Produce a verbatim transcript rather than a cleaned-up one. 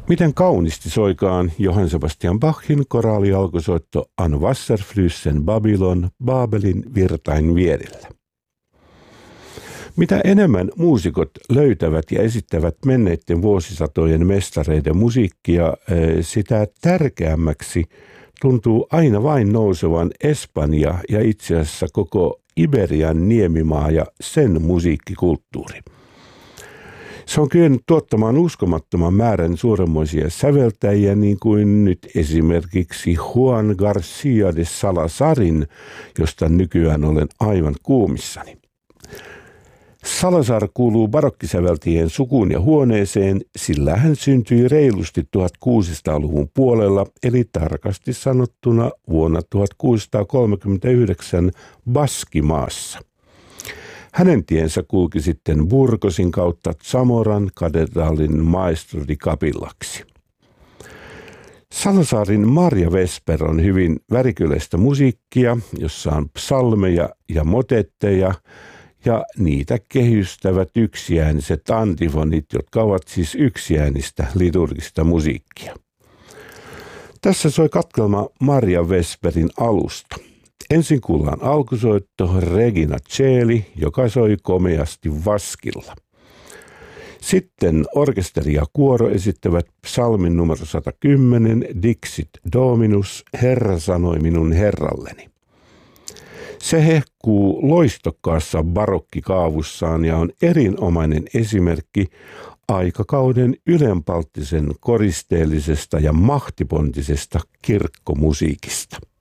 Miten kauniisti soikaan Johann Sebastian Bachin koraalialkusoitto An Wasserflüssen Babylon Babelin virtain vierillä. Mitä enemmän muusikot löytävät ja esittävät menneiden vuosisatojen mestareiden musiikkia, sitä tärkeämmäksi tuntuu aina vain nousevan Espanja ja itse asiassa koko Iberian niemimaa ja sen musiikkikulttuuri. Se on kyennyt tuottamaan uskomattoman määrän suuremmoisia säveltäjiä, niin kuin nyt esimerkiksi Juan García de Salazarin, josta nykyään olen aivan kuumissani. Salazar kuuluu barokkisäveltäjien sukuun ja huoneeseen, sillä hän syntyi reilusti tuhatkuusisataaluvun puolella, eli tarkasti sanottuna vuonna tuhatkuusisataakolmekymmentäyhdeksän Baskimaassa. Hänen tiensä kulki sitten Burgosin kautta Zamoran katedraalin maestro di Capillaksi. Salazarin Maria Vesper on hyvin värikyläistä musiikkia, jossa on psalmeja ja motetteja, ja niitä kehystävät yksiääniset antifonit, jotka ovat siis yksiäänistä liturgista musiikkia. Tässä soi katkelma Maria Vesperin alusta. Ensin kuullaan alkusoitto Regina Coeli, joka soi komeasti vaskilla. Sitten orkesteri ja kuoro esittävät psalmin numero sata kymmenen Dixit Dominus, Herra sanoi minun herralleni. Se hehkuu loistokkaassa barokkikaavussaan ja on erinomainen esimerkki aikakauden ylenpalttisen koristeellisesta ja mahtipontisesta kirkkomusiikista.